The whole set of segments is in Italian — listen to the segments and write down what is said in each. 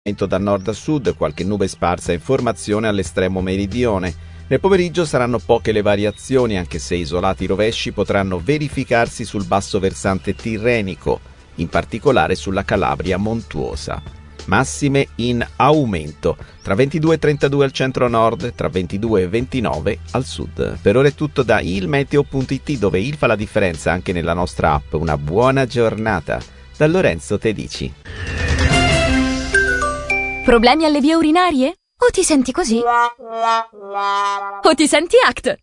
Da nord a sud, qualche nube sparsa in formazione all'estremo meridione. Nel pomeriggio saranno poche le variazioni, anche se isolati rovesci potranno verificarsi sul basso versante tirrenico, in particolare sulla Calabria montuosa. Massime in aumento, tra 22 e 32 al centro-nord, tra 22 e 29 al sud. Per ora è tutto da ilmeteo.it, dove il fa la differenza anche nella nostra app. Una buona giornata. Da Lorenzo Tedici. Problemi alle vie urinarie? O ti senti così? O ti senti ACT?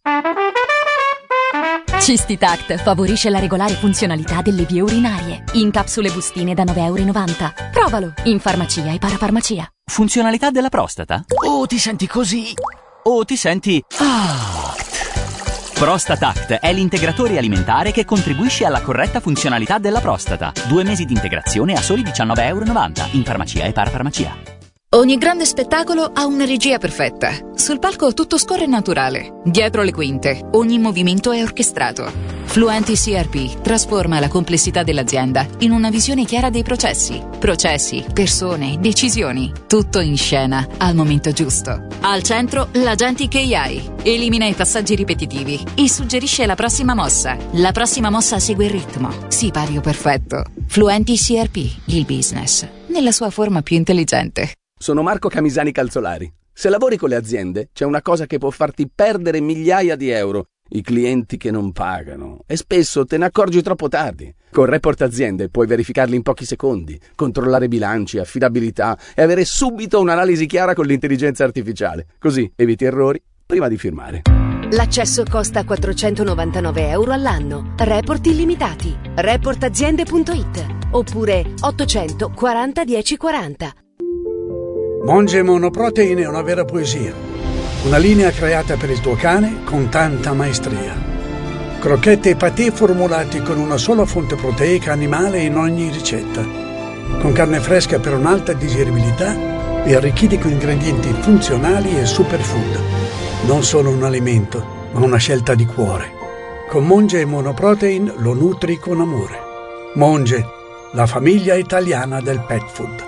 Cistitact favorisce la regolare funzionalità delle vie urinarie. In capsule bustine da €9,90. Provalo in farmacia e parafarmacia. Funzionalità della prostata? O ti senti così? O ti senti ACT? ProstataCT è l'integratore alimentare che contribuisce alla corretta funzionalità della prostata. 2 mesi di integrazione a soli €19,90 in farmacia e parafarmacia. Ogni grande spettacolo ha una regia perfetta. Sul palco tutto scorre naturale. Dietro le quinte, ogni movimento è orchestrato. Fluenti CRP trasforma la complessità dell'azienda in una visione chiara dei processi. Processi, persone, decisioni. Tutto in scena, al momento giusto. Al centro, l'Agentic AI. Elimina i passaggi ripetitivi e suggerisce la prossima mossa. La prossima mossa segue il ritmo. Sipario perfetto. Fluenti CRP, il business, nella sua forma più intelligente. Sono Marco Camisani Calzolari. Se lavori con le aziende, c'è una cosa che può farti perdere migliaia di euro: i clienti che non pagano. E spesso te ne accorgi troppo tardi. Con Report Aziende puoi verificarli in pochi secondi, controllare bilanci, affidabilità e avere subito un'analisi chiara con l'intelligenza artificiale. Così eviti errori prima di firmare. L'accesso costa €499 all'anno. Report illimitati. Reportaziende.it oppure 800 40 10 40. Monge Monoprotein è una vera poesia. Una linea creata per il tuo cane con tanta maestria. Crocchette e patè formulati con una sola fonte proteica animale in ogni ricetta. Con carne fresca per un'alta digeribilità e arricchiti con ingredienti funzionali e superfood. Non solo un alimento, ma una scelta di cuore. Con Monge Monoprotein lo nutri con amore. Monge, la famiglia italiana del pet food.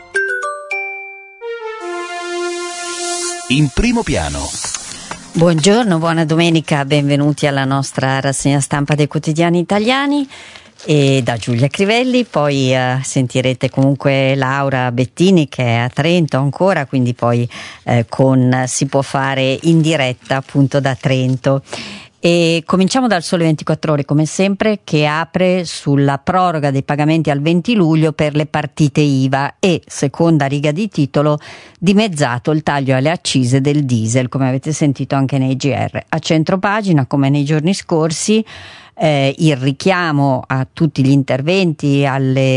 In primo piano. Buongiorno, buona domenica, benvenuti alla nostra rassegna stampa dei quotidiani italiani e da Giulia Crivelli. Poi sentirete comunque Laura Bettini che è a Trento ancora, quindi poi si può fare in diretta appunto da Trento. E cominciamo dal Sole 24 Ore, come sempre, che apre sulla proroga dei pagamenti al 20 luglio per le partite IVA e, seconda riga di titolo, dimezzato il taglio alle accise del diesel, come avete sentito anche nei GR. A centropagina, come nei giorni scorsi, il richiamo a tutti gli interventi, agli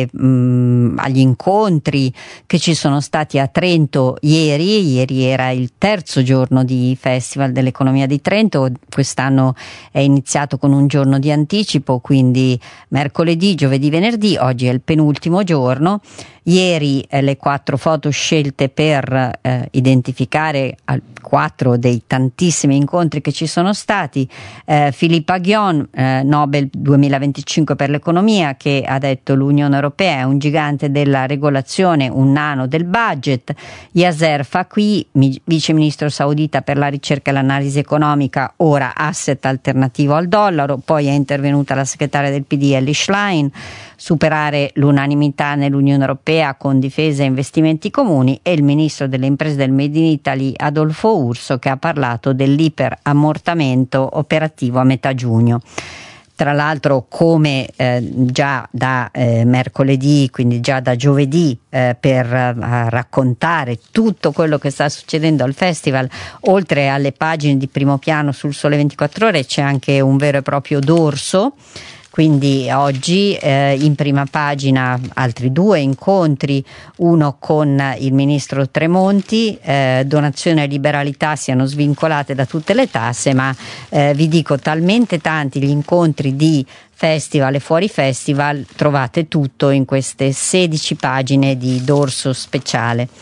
incontri che ci sono stati a Trento ieri era il terzo giorno di Festival dell'Economia di Trento. Quest'anno è iniziato con un giorno di anticipo, quindi mercoledì, giovedì, venerdì. Oggi è il penultimo giorno. Ieri le 4 foto scelte per identificare 4 dei tantissimi incontri che ci sono stati. Philippe Aghion, Nobel 2025 per l'economia, che ha detto l'Unione Europea è un gigante della regolazione, un nano del budget. Yasser Faqih, vice ministro saudita per la ricerca e l'analisi economica, ora asset alternativo al dollaro. Poi è intervenuta la segretaria del PD Elly Schlein. Superare l'unanimità nell'Unione Europea con difesa e investimenti comuni, e il ministro delle imprese del Made in Italy Adolfo Urso, che ha parlato dell'iperammortamento operativo a metà giugno. Tra l'altro, come già da mercoledì, quindi già da giovedì, per raccontare tutto quello che sta succedendo al festival, oltre alle pagine di primo piano sul Sole 24 Ore c'è anche un vero e proprio dorso. Quindi oggi in prima pagina altri 2 incontri, uno con il ministro Tremonti, donazione e liberalità siano svincolate da tutte le tasse, ma vi dico, talmente tanti gli incontri di festival e fuori festival, trovate tutto in queste 16 pagine di dorso speciale.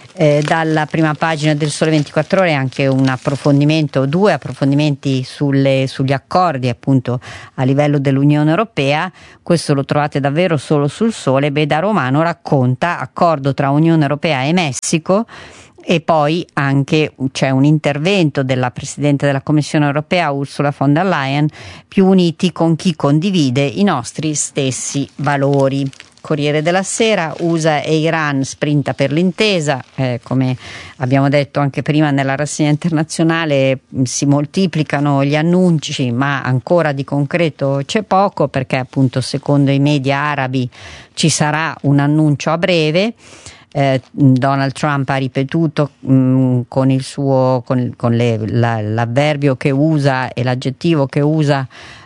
Dalla prima pagina del Sole 24 Ore anche due approfondimenti sugli accordi appunto a livello dell'Unione Europea. Questo lo trovate davvero solo sul Sole. Da Romano racconta accordo tra Unione Europea e Messico, e poi anche c'è un intervento della Presidente della Commissione Europea Ursula von der Leyen: più uniti con chi condivide i nostri stessi valori. Corriere della Sera: USA e Iran sprinta per l'intesa. Come abbiamo detto anche prima nella rassegna internazionale, si moltiplicano gli annunci, ma ancora di concreto c'è poco, perché appunto secondo i media arabi ci sarà un annuncio a breve. Donald Trump ha ripetuto con il suo l'avverbio che usa e l'aggettivo che usa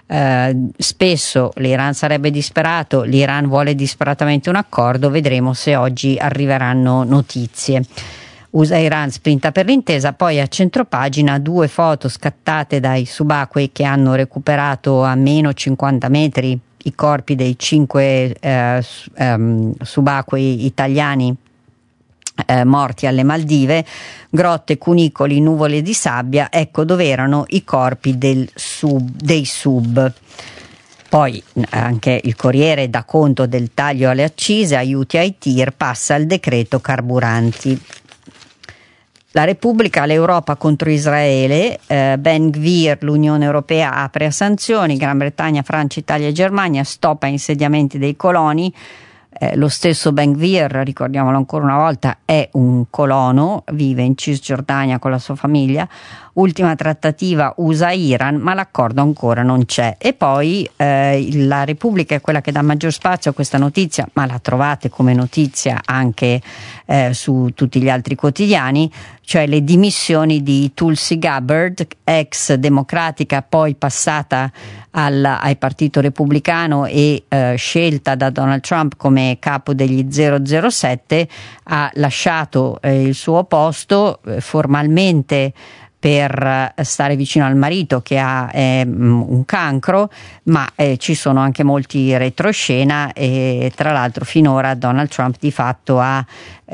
spesso: l'Iran sarebbe disperato, l'Iran vuole disperatamente un accordo. Vedremo se oggi arriveranno notizie. USA e Iran sprinta per l'intesa. Poi a centropagina 2 foto scattate dai subacquei che hanno recuperato a meno 50 metri i corpi dei 5 subacquei italiani morti alle Maldive. Grotte, cunicoli, nuvole di sabbia, ecco dove erano i corpi dei sub. Poi anche il Corriere dà conto del taglio alle accise, aiuti ai tir, passa il decreto carburanti. La Repubblica: l'Europa contro Israele, Ben Gvir, l'Unione Europea apre a sanzioni, Gran Bretagna, Francia, Italia e Germania stop a insediamenti dei coloni. Lo stesso Ben Gvir, ricordiamolo ancora una volta, è un colono, vive in Cisgiordania con la sua famiglia. Ultima trattativa USA-Iran, ma l'accordo ancora non c'è. E poi la Repubblica è quella che dà maggior spazio a questa notizia, ma la trovate come notizia anche su tutti gli altri quotidiani, cioè le dimissioni di Tulsi Gabbard, ex democratica, poi passata al Partito Repubblicano e scelta da Donald Trump come capo degli 007. Ha lasciato il suo posto formalmente per stare vicino al marito che ha un cancro, ma ci sono anche molti retroscena, e tra l'altro finora Donald Trump di fatto ha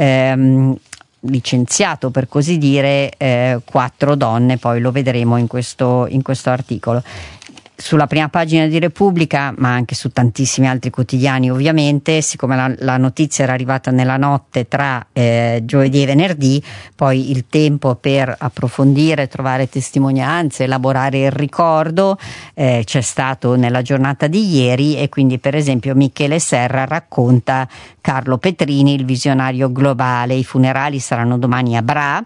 licenziato, per così dire, 4 donne. Poi lo vedremo in questo articolo. Sulla prima pagina di Repubblica, ma anche su tantissimi altri quotidiani ovviamente, siccome la notizia era arrivata nella notte tra giovedì e venerdì, poi il tempo per approfondire, trovare testimonianze, elaborare il ricordo c'è stato nella giornata di ieri, e quindi per esempio Michele Serra racconta Carlo Petrini, il visionario globale. I funerali saranno domani a Bra.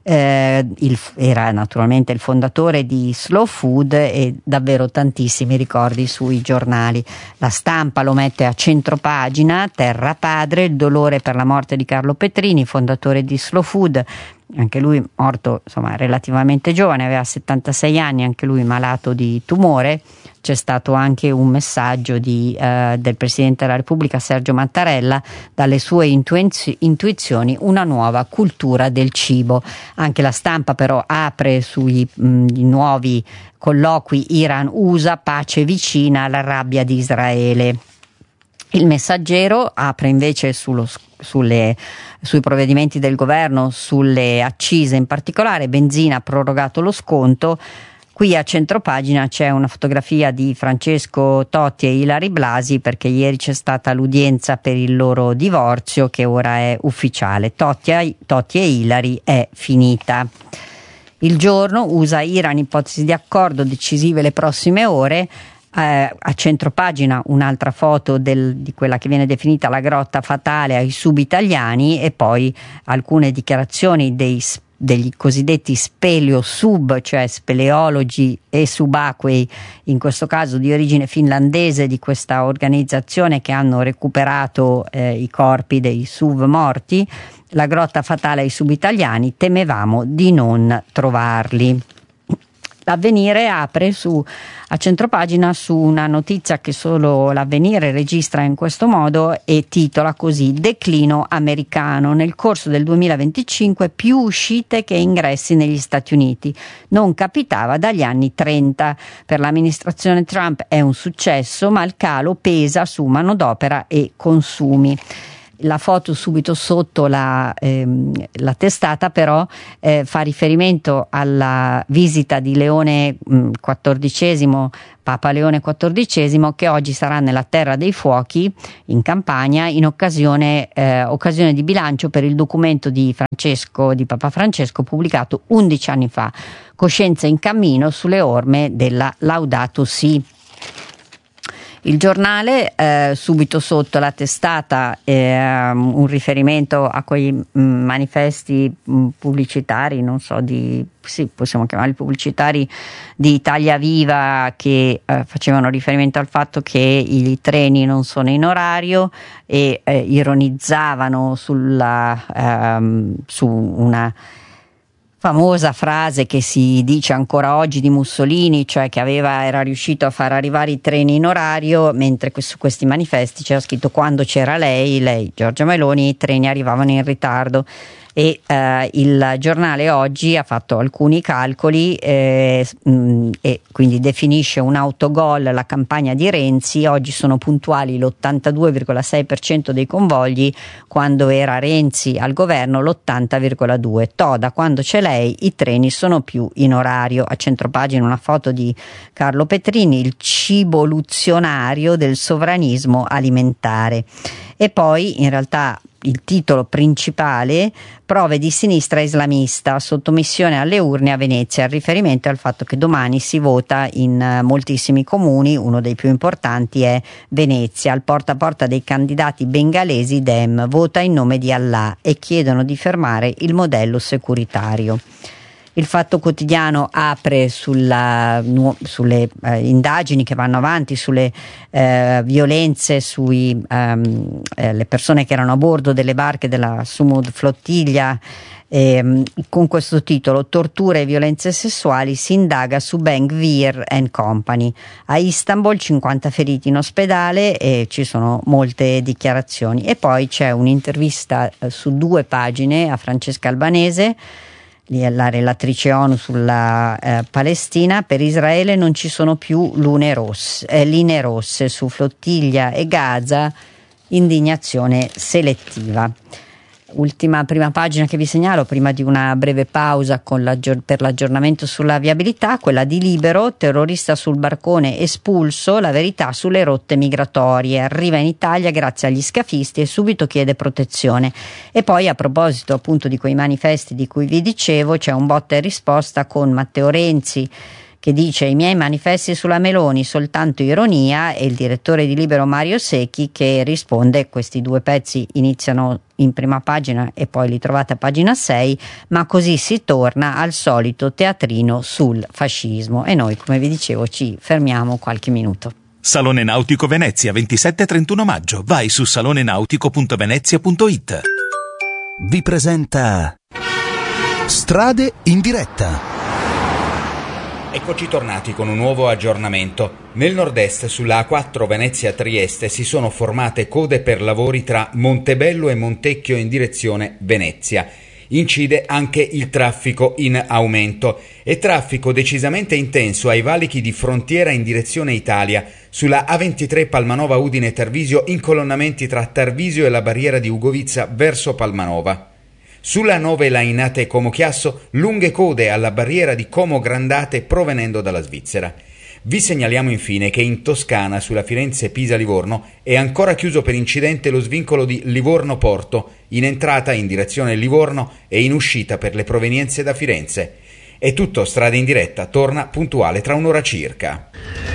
Era naturalmente il fondatore di Slow Food, e davvero tantissimi ricordi sui giornali. La Stampa lo mette a centropagina: Terra Padre, il dolore per la morte di Carlo Petrini, fondatore di Slow Food. Anche lui morto insomma relativamente giovane, aveva 76 anni, anche lui malato di tumore. C'è stato anche un messaggio del Presidente della Repubblica Sergio Mattarella: dalle sue intuizioni una nuova cultura del cibo. Anche La Stampa però apre sui nuovi colloqui Iran-USA, pace vicina, la rabbia di Israele. Il Messaggero apre invece sui provvedimenti del governo, sulle accise in particolare. Benzina, prorogato lo sconto. Qui a centropagina c'è una fotografia di Francesco Totti e Ilary Blasi, perché ieri c'è stata l'udienza per il loro divorzio, che ora è ufficiale. Totti e Ilary è finita. Il Giorno: USA-Iran, ipotesi di accordo, decisive le prossime ore. A centropagina un'altra foto di quella che viene definita la grotta fatale ai sub-italiani, e poi alcune dichiarazioni degli cosiddetti speleosub, cioè speleologi e subacquei, in questo caso di origine finlandese, di questa organizzazione che hanno recuperato i corpi dei SUV morti. La grotta fatale ai sub-italiani, temevamo di non trovarli. L'Avvenire apre a centropagina su una notizia che solo l'Avvenire registra in questo modo e titola così: declino americano, nel corso del 2025 più uscite che ingressi negli Stati Uniti, non capitava dagli anni 30. Per l'amministrazione Trump è un successo, ma il calo pesa su manodopera e consumi. La foto subito sotto la testata però fa riferimento alla visita di Leone XIV, Papa Leone XIV, che oggi sarà nella Terra dei Fuochi in Campania in occasione di bilancio per il documento di Papa Francesco pubblicato 11 anni fa, Coscienza in cammino sulle orme della Laudato Si. Il Giornale, subito sotto la testata, un riferimento a quei manifesti pubblicitari, possiamo chiamarli pubblicitari, di Italia Viva, che facevano riferimento al fatto che i treni non sono in orario e ironizzavano su una famosa frase che si dice ancora oggi di Mussolini, cioè che era riuscito a far arrivare i treni in orario, mentre su questi manifesti c'era scritto: quando c'era lei Giorgia Meloni, i treni arrivavano in ritardo. E il Giornale oggi ha fatto alcuni calcoli e quindi definisce un autogol la campagna di Renzi. Oggi sono puntuali l'82,6% dei convogli, quando era Renzi al governo l'80,2%. Da quando c'è lei i treni sono più in orario. A centropagina una foto di Carlo Petrini, il ciboluzionario del sovranismo alimentare. E poi in realtà il titolo principale: prove di sinistra islamista, sottomissione alle urne a Venezia, il riferimento al fatto che domani si vota in moltissimi comuni, uno dei più importanti è Venezia. Al porta a porta dei candidati bengalesi Dem vota in nome di Allah e chiedono di fermare il modello securitario. Il Fatto Quotidiano apre sulle indagini che vanno avanti sulle violenze sui le persone che erano a bordo delle barche della Sumud Flottiglia, con questo titolo: torture e violenze sessuali, si indaga su Ben Gvir and Company. A Istanbul 50 feriti in ospedale e ci sono molte dichiarazioni. E poi c'è un'intervista su 2 pagine a Francesca Albanese, la relatrice ONU sulla Palestina. Per Israele non ci sono più linee rosse su Flottiglia e Gaza, indignazione selettiva. Prima pagina che vi segnalo prima di una breve pausa per l'aggiornamento sulla viabilità, quella di Libero: terrorista sul barcone espulso, la verità sulle rotte migratorie, arriva in Italia grazie agli scafisti e subito chiede protezione. E poi, a proposito appunto di quei manifesti di cui vi dicevo, c'è un botta e risposta con Matteo Renzi che dice: i miei manifesti sulla Meloni soltanto ironia, e il direttore di Libero Mario Secchi che risponde: questi 2 pezzi iniziano in prima pagina e poi li trovate a pagina 6, ma così si torna al solito teatrino sul fascismo. E noi, come vi dicevo, ci fermiamo qualche minuto. Salone Nautico Venezia, 27-31 maggio. Vai su salonenautico.venezia.it. Vi presenta Strade in diretta. Eccoci tornati con un nuovo aggiornamento. Nel nord-est, sulla A4 Venezia-Trieste, si sono formate code per lavori tra Montebello e Montecchio in direzione Venezia. Incide anche il traffico in aumento e traffico decisamente intenso ai valichi di frontiera in direzione Italia, sulla A23 Palmanova Udine Tarvisio, incolonnamenti tra Tarvisio e la barriera di Ugovizza verso Palmanova. Sulla 9 Lainate Como Chiasso, lunghe code alla barriera di Como Grandate provenendo dalla Svizzera. Vi segnaliamo infine che in Toscana, sulla Firenze-Pisa-Livorno, è ancora chiuso per incidente lo svincolo di Livorno-Porto, in entrata in direzione Livorno e in uscita per le provenienze da Firenze. È tutto, Strade in diretta torna puntuale tra un'ora circa.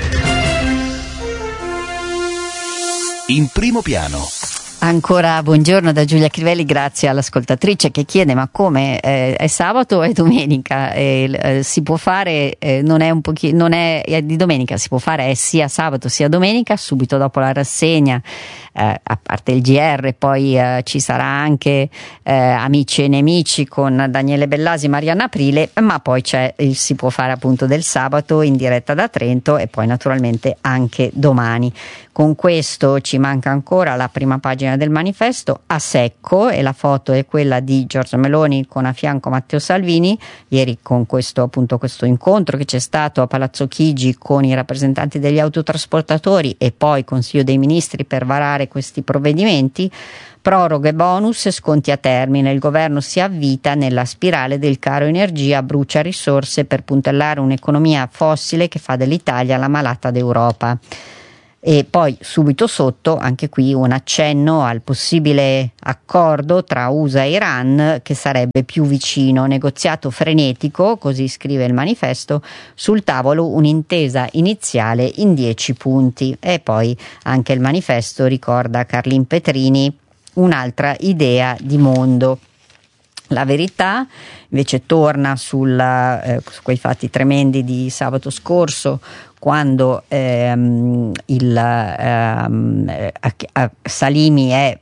In primo piano. Ancora buongiorno da Giulia Crivelli, grazie all'ascoltatrice che chiede: ma come è sabato o è domenica? Si può fare, non è di domenica, si può fare sia sabato sia domenica, subito dopo la rassegna, a parte il GR, poi ci sarà anche Amici e Nemici con Daniele Bellasi e Marianna Aprile, ma poi si può fare appunto del sabato in diretta da Trento e poi naturalmente anche domani. Con questo ci manca ancora la prima pagina pagina del Manifesto a secco, e la foto è quella di Giorgia Meloni con a fianco Matteo Salvini, ieri con questo incontro che c'è stato a Palazzo Chigi con i rappresentanti degli autotrasportatori e poi Consiglio dei Ministri per varare questi provvedimenti. Proroghe, bonus e sconti a termine. Il governo si avvita nella spirale del caro energia, brucia risorse per puntellare un'economia fossile che fa dell'Italia la malata d'Europa. E poi subito sotto, anche qui un accenno al possibile accordo tra USA e Iran che sarebbe più vicino, negoziato frenetico, così scrive il Manifesto, sul tavolo un'intesa iniziale in 10 punti. E poi anche il Manifesto ricorda Carlin Petrini, un'altra idea di mondo. La Verità invece torna su quei fatti tremendi di sabato scorso, quando Salimi è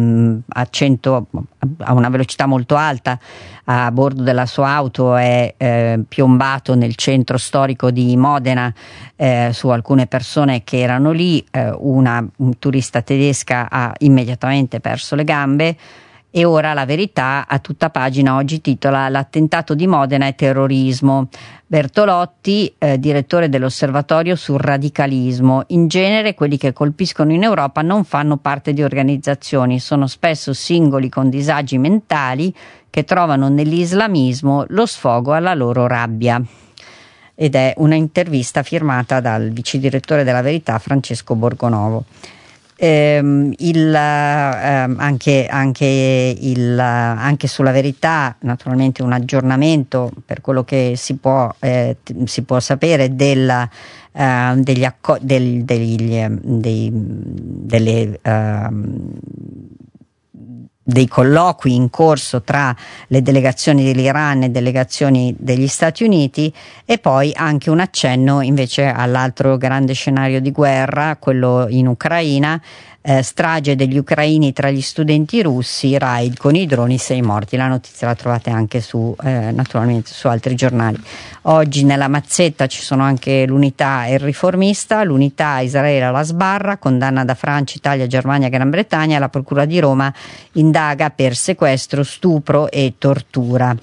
a una velocità molto alta a bordo della sua auto, è piombato nel centro storico di Modena su alcune persone che erano lì. Un turista tedesca ha immediatamente perso le gambe. E ora La Verità a tutta pagina oggi titola "L'attentato di Modena è terrorismo". Bertolotti, direttore dell'Osservatorio sul radicalismo: in genere quelli che colpiscono in Europa non fanno parte di organizzazioni, sono spesso singoli con disagi mentali che trovano nell'islamismo lo sfogo alla loro rabbia. Ed è una intervista firmata dal vice direttore della Verità Francesco Borgonovo. Anche sulla Verità naturalmente un aggiornamento per quello che si può sapere dei colloqui in corso tra le delegazioni dell'Iran e delegazioni degli Stati Uniti, e poi anche un accenno invece all'altro grande scenario di guerra, quello in Ucraina. Strage degli ucraini tra gli studenti russi, raid con i droni, 6 morti. La notizia la trovate anche naturalmente su altri giornali. Oggi nella mazzetta ci sono anche l'Unità e il Riformista. L'Unità: Israele alla sbarra, condanna da Francia, Italia, Germania, Gran Bretagna. La Procura di Roma indaga per sequestro, stupro e tortura.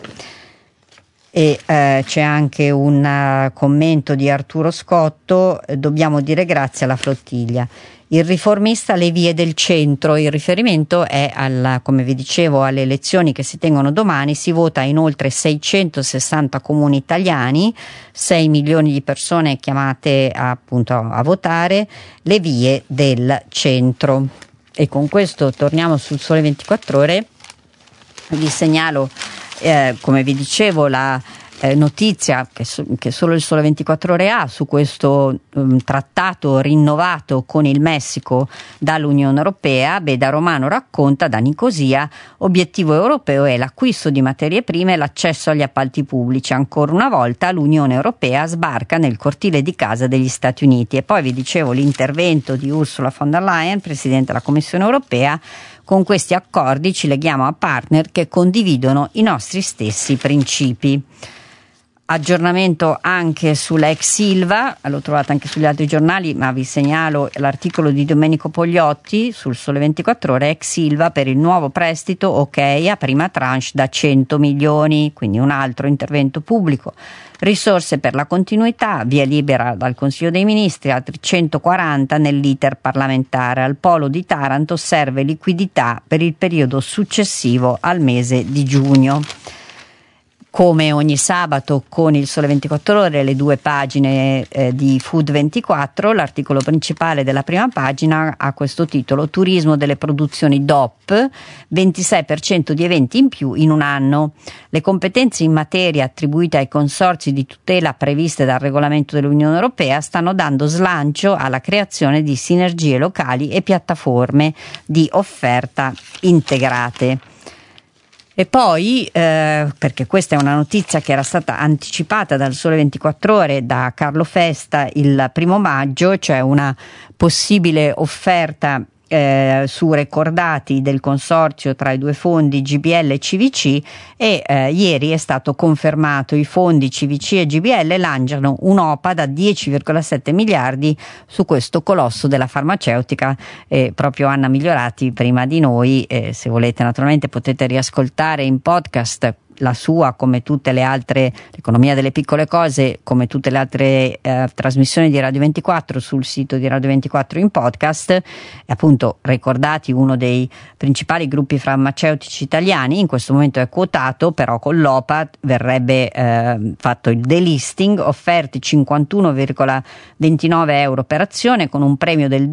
E c'è anche un commento di Arturo Scotto: dobbiamo dire grazie alla flottiglia. Il Riformista: le vie del centro. Il riferimento è come vi dicevo, alle elezioni che si tengono domani. Si vota in oltre 660 comuni italiani, 6 milioni di persone chiamate appunto a votare. Le vie del centro. E con questo torniamo sul Sole 24 Ore. Vi segnalo, come vi dicevo, la notizia che solo il Sole 24 Ore ha su questo trattato rinnovato con il Messico dall'Unione Europea. Da Romano racconta, da Nicosia: obiettivo europeo è l'acquisto di materie prime e l'accesso agli appalti pubblici. Ancora una volta l'Unione Europea sbarca nel cortile di casa degli Stati Uniti. E poi vi dicevo l'intervento di Ursula von der Leyen, Presidente della Commissione Europea: con questi accordi ci leghiamo a partner che condividono i nostri stessi principi. Aggiornamento anche sull'ex Ilva, lo trovate anche sugli altri giornali, ma vi segnalo l'articolo di Domenico Pogliotti sul Sole 24 Ore. Ex Ilva, per il nuovo prestito, ok a prima tranche da 100 milioni, quindi un altro intervento pubblico. Risorse per la continuità, via libera dal Consiglio dei Ministri, altri 140 nell'iter parlamentare. Al polo di Taranto serve liquidità per il periodo successivo al mese di giugno. Come ogni sabato con il Sole 24 Ore, le 2 pagine di Food 24, l'articolo principale della prima pagina ha questo titolo: turismo delle produzioni DOP, 26% di eventi in più in un anno. Le competenze in materia attribuite ai consorzi di tutela previste dal regolamento dell'Unione Europea stanno dando slancio alla creazione di sinergie locali e piattaforme di offerta integrate. E poi, perché questa è una notizia che era stata anticipata dal Sole 24 Ore da Carlo Festa il 1 maggio, cioè una possibile offerta su recordati del consorzio tra i due fondi GBL e CVC, e ieri è stato confermato: i fondi CVC e GBL lanciano un'OPA da 10,7 miliardi su questo colosso della farmaceutica. Proprio Anna Migliorati prima di noi, se volete naturalmente potete riascoltare in podcast la sua, come tutte le altre, l'economia delle piccole cose, come tutte le altre trasmissioni di Radio 24 sul sito di Radio 24 in podcast. Appunto, ricordati, uno dei principali gruppi farmaceutici italiani, in questo momento è quotato, però con l'OPA verrebbe fatto il delisting, offerti 51,29 euro per azione, con un premio del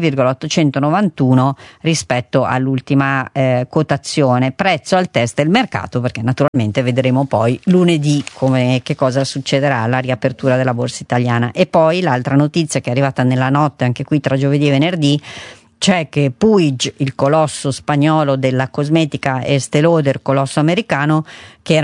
12,891 rispetto all'ultima quotazione, prezzo al test del mercato, perché naturalmente vedremo poi lunedì che cosa succederà alla riapertura della borsa italiana. E poi l'altra notizia che è arrivata nella notte, anche qui tra giovedì e venerdì, c'è che Puig, il colosso spagnolo della cosmetica, e Estée Lauder, colosso americano, che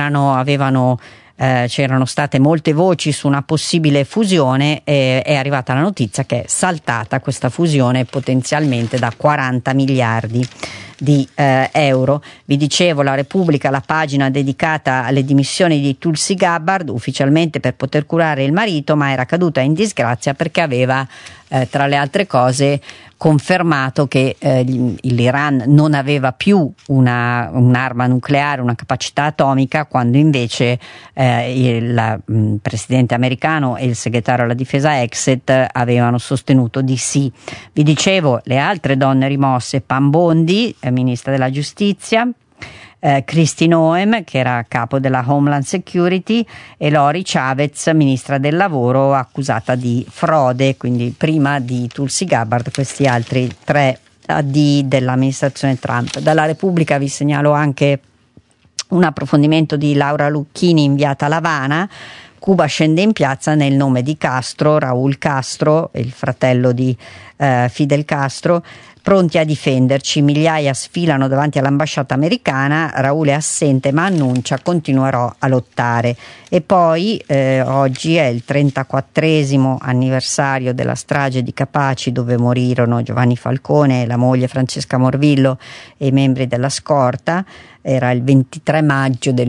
c'erano state molte voci su una possibile fusione, è arrivata la notizia che è saltata questa fusione potenzialmente da 40 miliardi di euro. Vi dicevo, la Repubblica, la pagina dedicata alle dimissioni di Tulsi Gabbard, ufficialmente per poter curare il marito, ma era caduta in disgrazia perché aveva tra le altre cose confermato che l'Iran non aveva più un'arma nucleare, una capacità atomica, quando invece il presidente americano e il segretario alla difesa Exet avevano sostenuto di sì. Vi dicevo le altre donne rimosse: Pam Bondi, ministra della giustizia, Kristi Noem, che era capo della Homeland Security, e Lori Chavez, ministra del lavoro, accusata di frode. Quindi prima di Tulsi Gabbard questi altri 3 AD dell'amministrazione Trump. Dalla Repubblica vi segnalo anche un approfondimento di Laura Lucchini, inviata a L'Avana. Cuba scende in piazza nel nome di Castro, Raúl Castro, il fratello di Fidel Castro, pronti a difenderci. Migliaia sfilano davanti all'ambasciata americana. Raúl è assente ma annuncia: continuerò a lottare. E poi oggi è il 34esimo anniversario della strage di Capaci, dove morirono Giovanni Falcone, la moglie Francesca Morvillo e i membri della scorta. Era il 23 maggio del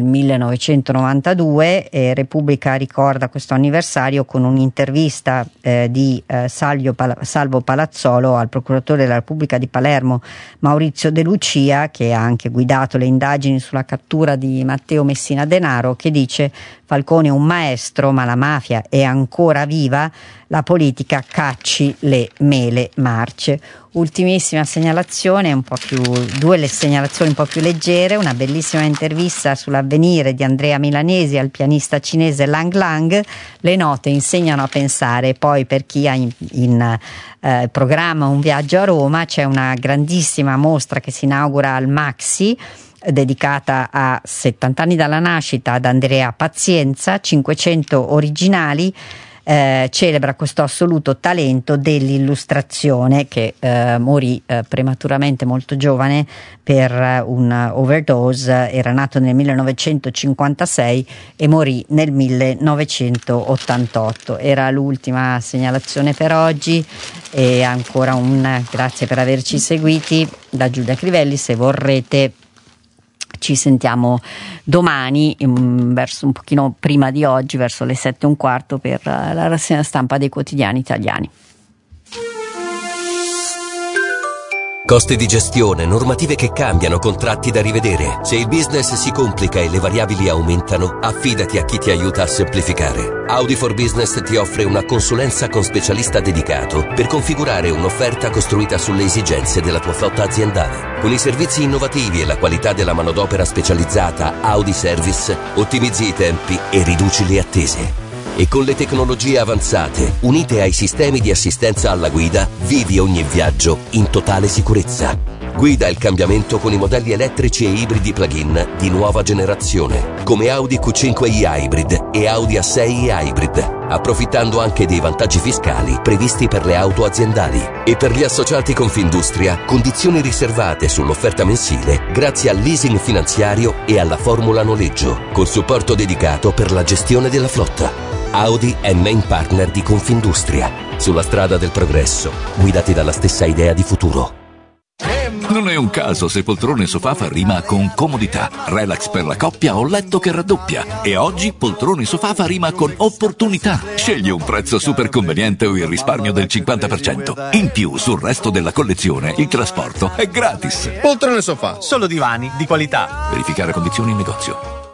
1992 e Repubblica ricorda questo anniversario con un'intervista di Salvo Palazzolo al procuratore della Repubblica di Palermo Maurizio De Lucia, che ha anche guidato le indagini sulla cattura di Matteo Messina Denaro, che dice: Falcone è un maestro, ma la mafia è ancora viva, la politica cacci le mele marce. Ultimissima segnalazione, due segnalazioni un po' più leggere: una bellissima intervista sull'Avvenire di Andrea Milanesi al pianista cinese Lang Lang. Le note insegnano a pensare. Poi, per chi ha in programma un viaggio a Roma, c'è una grandissima mostra che si inaugura al Maxi, dedicata a 70 anni dalla nascita ad Andrea Pazienza, 500 originali. Celebra questo assoluto talento dell'illustrazione, che morì prematuramente, molto giovane, per un overdose. Era nato nel 1956 e morì nel 1988. Era l'ultima segnalazione per oggi, e ancora un grazie per averci seguiti da Giulia Crivelli. Se vorrete ci sentiamo domani, verso un pochino prima di oggi, verso le 7:15, per la rassegna stampa dei quotidiani italiani. Costi di gestione, normative che cambiano, contratti da rivedere. Se il business si complica e le variabili aumentano, affidati a chi ti aiuta a semplificare. Audi for Business ti offre una consulenza con specialista dedicato per configurare un'offerta costruita sulle esigenze della tua flotta aziendale. Con i servizi innovativi e la qualità della manodopera specializzata Audi Service, ottimizzi i tempi e riduci le attese. E con le tecnologie avanzate, unite ai sistemi di assistenza alla guida, vivi ogni viaggio in totale sicurezza. Guida il cambiamento con i modelli elettrici e ibridi plug-in di nuova generazione, come Audi Q5i Hybrid e Audi A6 Hybrid, approfittando anche dei vantaggi fiscali previsti per le auto aziendali. E per gli associati Confindustria, condizioni riservate sull'offerta mensile grazie al leasing finanziario e alla formula noleggio, col supporto dedicato per la gestione della flotta. Audi è main partner di Confindustria. Sulla strada del progresso, guidati dalla stessa idea di futuro. Non è un caso se poltrone sofà fa rima con comodità, relax per la coppia o letto che raddoppia. E oggi poltrone sofà fa rima con opportunità. Scegli un prezzo super conveniente o il risparmio del 50%. In più, sul resto della collezione, il trasporto è gratis. Poltrone sofà, solo divani di qualità. Verificare condizioni in negozio.